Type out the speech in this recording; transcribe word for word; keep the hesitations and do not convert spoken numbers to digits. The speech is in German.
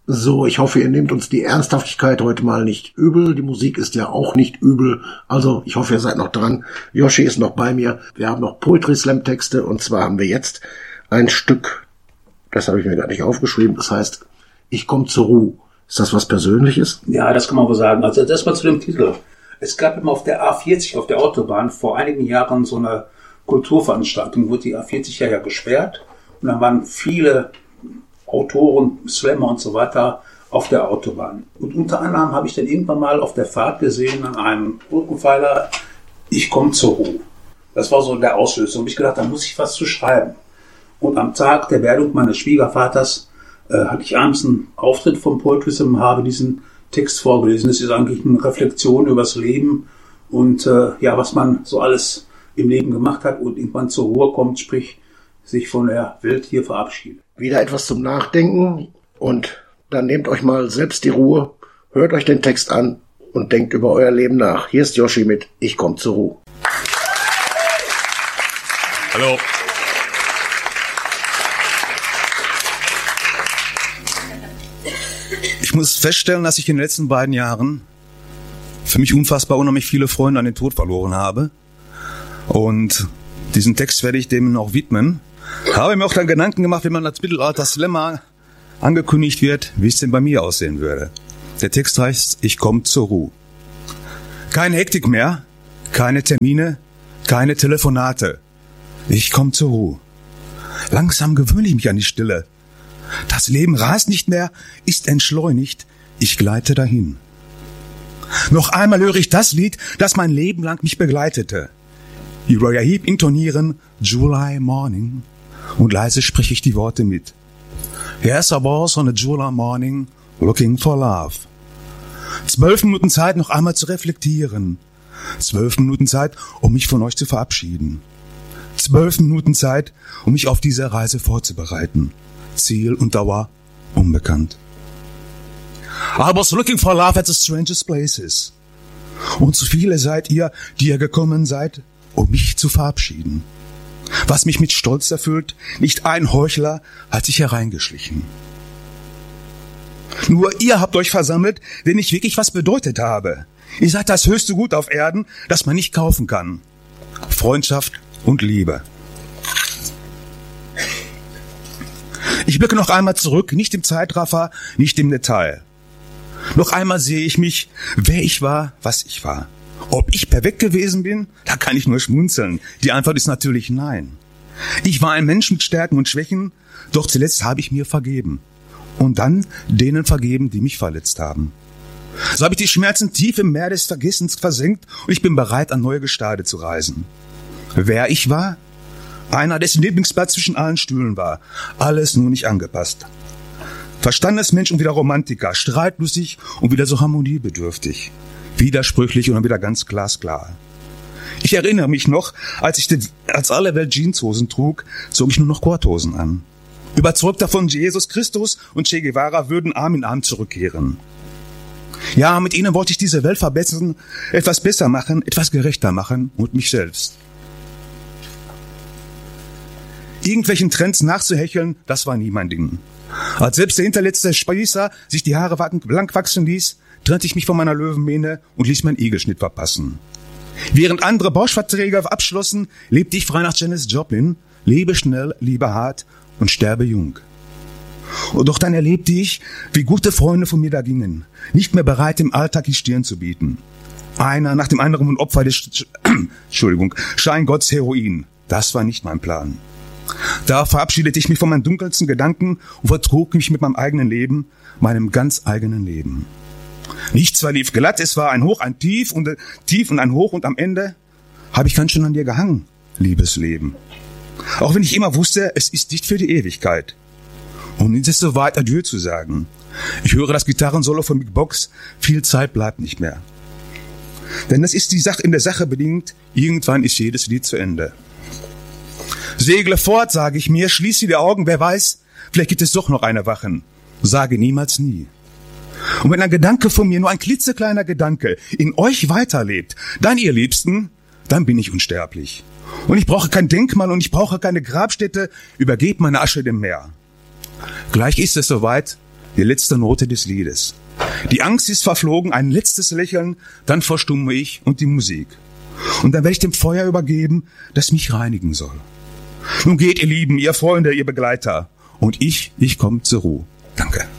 So, ich hoffe, ihr nehmt uns die Ernsthaftigkeit heute mal nicht übel. Die Musik ist ja auch nicht übel. Also, ich hoffe, ihr seid noch dran. Yoshi ist noch bei mir. Wir haben noch Poetry Slam Texte und zwar haben wir jetzt ein Stück, das habe ich mir gar nicht aufgeschrieben, das heißt, ich komme zur Ruhe. Ist das was Persönliches? Ja, das kann man wohl sagen. Also, das mal zu dem Titel. Es gab immer auf der A vierzig, auf der Autobahn, vor einigen Jahren so eine Kulturveranstaltung, wurde die A vierzig ja gesperrt und dann waren viele Autoren, Slammer und so weiter auf der Autobahn. Und unter anderem habe ich dann irgendwann mal auf der Fahrt gesehen an einem Rückenpfeiler, ich komme zur Ruhe. Das war so der Auslöser. Und ich gedacht, da muss ich was zu schreiben. Und am Tag der Beerdigung meines Schwiegervaters äh, hatte ich abends einen Auftritt vom Poetry Slam, habe diesen Text vorgelesen. Das ist eigentlich eine Reflexion über das Leben und äh, ja, was man so alles im Leben gemacht hat und irgendwann zur Ruhe kommt, sprich sich von der Welt hier verabschiedet. Wieder etwas zum Nachdenken und dann nehmt euch mal selbst die Ruhe, hört euch den Text an und denkt über euer Leben nach. Hier ist Yoshi mit Ich komm zur Ruhe. Hallo. Ich muss feststellen, dass ich in den letzten beiden Jahren für mich unfassbar unheimlich viele Freunde an den Tod verloren habe. Und diesen Text werde ich dem noch widmen. Habe mir auch dann Gedanken gemacht, wenn man als Mittelalter-Slammer angekündigt wird, wie es denn bei mir aussehen würde. Der Text heißt, ich komme zur Ruhe. Keine Hektik mehr, keine Termine, keine Telefonate. Ich komme zur Ruhe. Langsam gewöhne ich mich an die Stille. Das Leben rast nicht mehr, ist entschleunigt, ich gleite dahin. Noch einmal höre ich das Lied, das mein Leben lang mich begleitete. Uriah Heep intonieren July Morning und leise spreche ich die Worte mit. Yes, I was on a July morning looking for love. Zwölf Minuten Zeit, noch einmal zu reflektieren. Zwölf Minuten Zeit, um mich von euch zu verabschieden. Zwölf Minuten Zeit, um mich auf diese Reise vorzubereiten. Ziel und Dauer unbekannt. I was looking for love at the strangest places. Und zu viele seid ihr, die ihr gekommen seid, um mich zu verabschieden. Was mich mit Stolz erfüllt, nicht ein Heuchler hat sich hereingeschlichen. Nur ihr habt euch versammelt, wenn ich wirklich was bedeutet habe. Ihr seid das höchste Gut auf Erden, das man nicht kaufen kann. Freundschaft und Liebe. Ich blicke noch einmal zurück, nicht im Zeitraffer, nicht im Detail. Noch einmal sehe ich mich, wer ich war, was ich war. Ob ich perfekt gewesen bin, da kann ich nur schmunzeln. Die Antwort ist natürlich nein. Ich war ein Mensch mit Stärken und Schwächen, doch zuletzt habe ich mir vergeben. Und dann denen vergeben, die mich verletzt haben. So habe ich die Schmerzen tief im Meer des Vergessens versenkt und ich bin bereit, an neue Gestade zu reisen. Wer ich war? Einer, dessen Lieblingsplatz zwischen allen Stühlen war. Alles nur nicht angepasst. Verstandesmensch und wieder Romantiker, streitlustig und wieder so harmoniebedürftig. Widersprüchlich und dann wieder ganz glasklar. Ich erinnere mich noch, als ich die, als alle Welt Jeanshosen trug, zog ich nur noch Korthosen an. Überzeugt davon, Jesus Christus und Che Guevara würden Arm in Arm zurückkehren. Ja, mit ihnen wollte ich diese Welt verbessern, etwas besser machen, etwas gerechter machen und mich selbst. Irgendwelchen Trends nachzuhecheln, das war nie mein Ding. Als selbst der hinterletzte Spießer sich die Haare blank wachsen ließ, trennte ich mich von meiner Löwenmähne und ließ meinen Igelschnitt verpassen. Während andere Bauschverträge abschlossen, lebte ich frei nach Janis Joplin, lebe schnell, liebe hart und sterbe jung. Und doch dann erlebte ich, wie gute Freunde von mir da gingen, nicht mehr bereit, im Alltag die Stirn zu bieten. Einer nach dem anderen ein Opfer des Sch- Entschuldigung, Scheingotts Heroin. Das war nicht mein Plan. Da verabschiedete ich mich von meinen dunkelsten Gedanken und vertrug mich mit meinem eigenen Leben, meinem ganz eigenen Leben. Nichts verlief glatt, es war ein Hoch, ein Tief und ein Tief und ein Hoch und am Ende habe ich ganz schön an dir gehangen, liebes Leben. Auch wenn ich immer wusste, es ist nicht für die Ewigkeit. Und jetzt ist es soweit, Adieu zu sagen. Ich höre das Gitarrensolo von Big Box, viel Zeit bleibt nicht mehr. Denn das ist die Sache in der Sache bedingt, irgendwann ist jedes Lied zu Ende. Segle fort, sage ich mir, schließe die Augen, wer weiß, vielleicht gibt es doch noch eine Wachen. Sage niemals nie. Und wenn ein Gedanke von mir, nur ein klitzekleiner Gedanke, in euch weiterlebt, dann, ihr Liebsten, dann bin ich unsterblich. Und ich brauche kein Denkmal und ich brauche keine Grabstätte, übergebt meine Asche dem Meer. Gleich ist es soweit, die letzte Note des Liedes. Die Angst ist verflogen, ein letztes Lächeln, dann verstumme ich und die Musik. Und dann werde ich dem Feuer übergeben, das mich reinigen soll. Nun geht, ihr Lieben, ihr Freunde, ihr Begleiter. Und ich, ich komme zur Ruhe. Danke.